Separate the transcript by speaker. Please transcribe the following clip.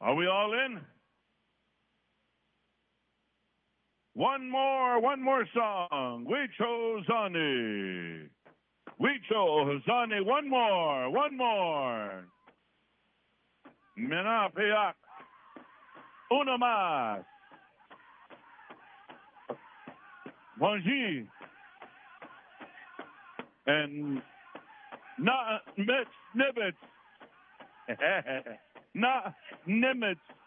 Speaker 1: Are we all in? One more song. We chose Zani. We chose Zani. One more. Minapiak. Una más. Wanji. And Na Nimitz. Na Nimitz.